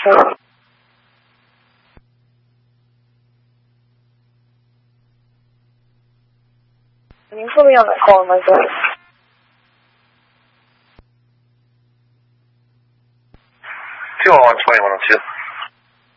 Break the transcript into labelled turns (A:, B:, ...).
A: 您说的样的好吗？
B: 今日は1万円もらってよ。